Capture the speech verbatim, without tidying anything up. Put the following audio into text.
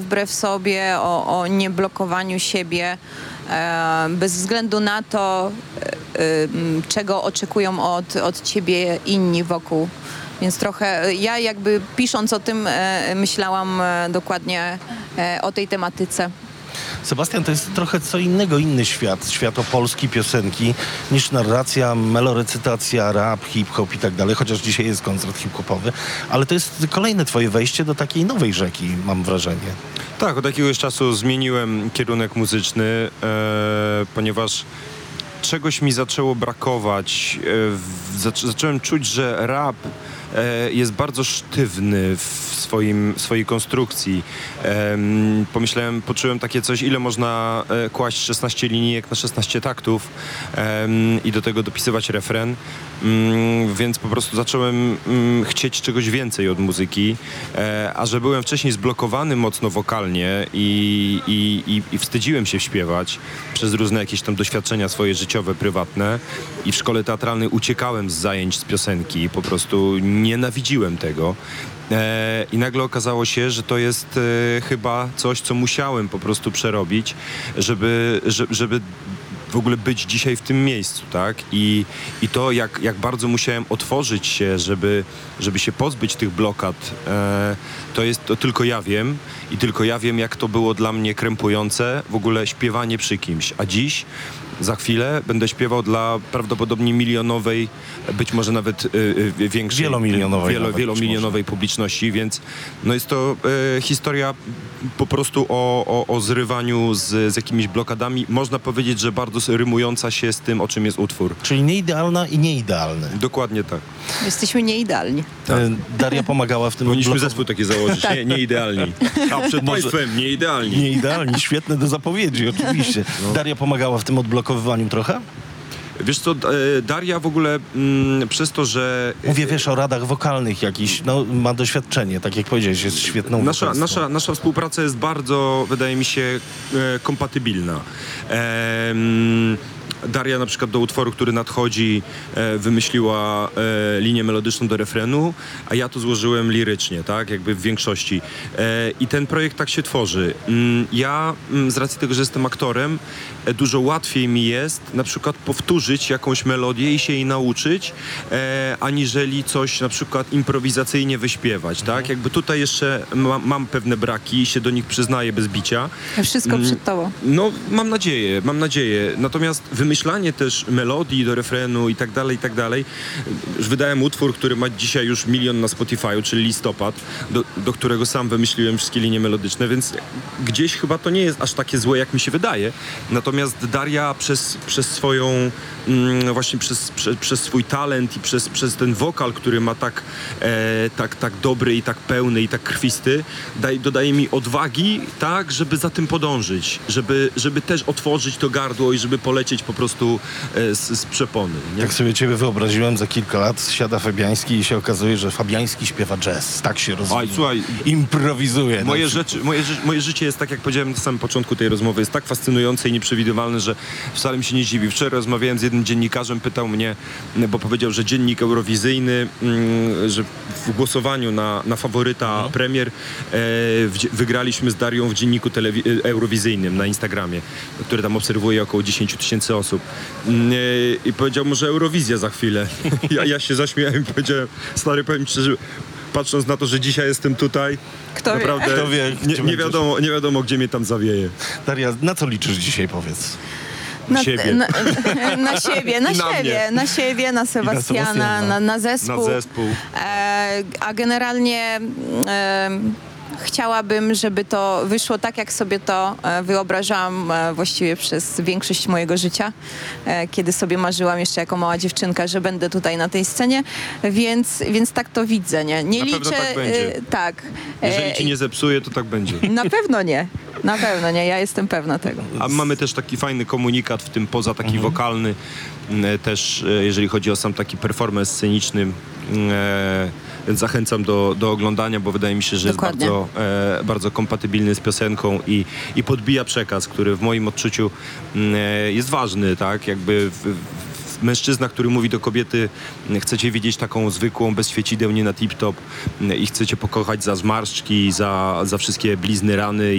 wbrew sobie, o, o nieblokowaniu siebie e, bez względu na to, e, e, czego oczekują od, od ciebie inni wokół. Więc trochę ja jakby pisząc o tym e, myślałam e, dokładnie e, o tej tematyce. Sebastian, to jest trochę co innego, inny świat, świat opolski, piosenki, niż narracja, melorecytacja, rap, hip-hop i tak dalej, chociaż dzisiaj jest koncert hip-hopowy, ale to jest kolejne twoje wejście do takiej nowej rzeki, mam wrażenie. Tak, od jakiegoś czasu zmieniłem kierunek muzyczny, e, ponieważ czegoś mi zaczęło brakować. E, zac zacząłem czuć, że rap e, jest bardzo sztywny w swoim, swojej konstrukcji. E, pomyślałem, poczułem takie coś, ile można e, kłaść szesnaście linijek na szesnaście taktów e, i do tego dopisywać refren. Mm, więc po prostu zacząłem mm, chcieć czegoś więcej od muzyki, e, a że byłem wcześniej zblokowany mocno wokalnie i, i, i, i wstydziłem się śpiewać przez różne jakieś tam doświadczenia swoje życiowe, prywatne i w szkole teatralnej uciekałem z zajęć z piosenki, po prostu nienawidziłem tego. E, I nagle okazało się, że to jest e, chyba coś, co musiałem po prostu przerobić, żeby, żeby, żeby w ogóle być dzisiaj w tym miejscu, tak? I, i to, jak, jak bardzo musiałem otworzyć się, żeby, żeby się pozbyć tych blokad, e, to jest, to tylko ja wiem i tylko ja wiem, jak to było dla mnie krępujące, w ogóle śpiewanie przy kimś. A dziś, za chwilę, będę śpiewał dla prawdopodobnie milionowej, być może nawet y, y, większej, wielomilionowej, wielo, nawet wielomilionowej publiczności, więc no jest to y, historia po prostu o, o, o zrywaniu z, z jakimiś blokadami. Można powiedzieć, że bardzo rymująca się z tym, o czym jest utwór. Czyli nieidealna i nieidealny. Dokładnie tak. Jesteśmy nieidealni. Tak. Daria pomagała w tym Powinniśmy odblokow- zespół taki założyć, nie, nieidealni. A przed Może- państwem, nieidealni. Nieidealni, świetne do zapowiedzi, oczywiście. No. Daria pomagała w tym odblokowywaniu trochę? Wiesz co, e, Daria w ogóle mm, przez to, że... Mówię, wiesz, o radach wokalnych jakiś, no ma doświadczenie, tak jak powiedziałeś, jest świetną Nasza, wokalistą. nasza, nasza współpraca jest bardzo, wydaje mi się, e, kompatybilna. Em, Daria na przykład do utworu, który nadchodzi, e, wymyśliła e, linię melodyczną do refrenu, a ja to złożyłem lirycznie, tak, jakby w większości. E, I ten projekt tak się tworzy. Mm, ja, mm, z racji tego, że jestem aktorem, e, dużo łatwiej mi jest na przykład powtórzyć jakąś melodię i się jej nauczyć, e, aniżeli coś na przykład improwizacyjnie wyśpiewać, tak. Jakby tutaj jeszcze ma, mam pewne braki i się do nich przyznaję bez bicia. Wszystko Mm, przed tobą. No, mam nadzieję, mam nadzieję. Natomiast wymyślanie też melodii do refrenu i tak dalej, i tak dalej. Już wydałem utwór, który ma dzisiaj już milion na Spotify'u, czyli Listopad, do, do którego sam wymyśliłem wszystkie linie melodyczne, więc gdzieś chyba to nie jest aż takie złe, jak mi się wydaje. Natomiast Daria przez, przez swoją, mm, właśnie przez, przez, przez swój talent i przez, przez ten wokal, który ma tak, e, tak, tak dobry i tak pełny i tak krwisty, daj, dodaje mi odwagi, tak, żeby za tym podążyć, żeby, żeby też otworzyć to gardło i żeby polecieć po prostu e, z, z przepony. Nie? Jak sobie ciebie wyobraziłem, za kilka lat siada Fabiański i się okazuje, że Fabiański śpiewa jazz. Tak się rozwija. Aj, słuchaj, Improwizuje. Moje, na rzeczy, moje, ży- moje życie jest, tak jak powiedziałem na samym początku tej rozmowy, jest tak fascynujące i nieprzewidywalne, że wcale mi się nie dziwi. Wczoraj rozmawiałem z jednym dziennikarzem, pytał mnie, bo powiedział, że dziennik eurowizyjny, mm, że w głosowaniu na, na faworyta Mhm. premier e, w, wygraliśmy z Darią w dzienniku telewi- eurowizyjnym na Instagramie, który tam obserwuje około dziesięć tysięcy osób. Mm, e, I powiedział, może Eurowizja za chwilę. ja, ja się zaśmiałem i powiedziałem, stary, powiem ci szczerze, patrząc na to, że dzisiaj jestem tutaj, Kto wie? naprawdę Kto wie, nie, gdzie nie, będziesz. wiadomo, nie wiadomo, gdzie mnie tam zawieje. Daria, na co liczysz dzisiaj, powiedz? Na siebie. Na, na siebie, na, I na siebie, mnie. na siebie, na Sebastiana, Sebastiana. na, na zespół. Na zespół. E, a generalnie e, chciałabym, żeby to wyszło tak, jak sobie to e, wyobrażałam e, właściwie przez większość mojego życia, e, kiedy sobie marzyłam jeszcze jako mała dziewczynka, że będę tutaj na tej scenie, więc, więc tak to widzę, nie? Nie Na liczę... pewno tak będzie. e, tak. Jeżeli E, ci nie zepsuje, to tak będzie. Na pewno nie. Na pewno nie. Ja jestem pewna tego. A mamy też taki fajny komunikat w tym, poza taki Mhm. wokalny, m, też e, jeżeli chodzi o sam taki performance sceniczny, m, e, więc zachęcam do, do oglądania, bo wydaje mi się, że Dokładnie. jest bardzo, e, bardzo kompatybilny z piosenką i, i podbija przekaz, który w moim odczuciu m, e, jest ważny, tak? Jakby w, w mężczyzna, który mówi do kobiety, chcecie widzieć taką zwykłą, bez świecideł, nie na tip-top i chcecie pokochać za zmarszczki, za, za wszystkie blizny, rany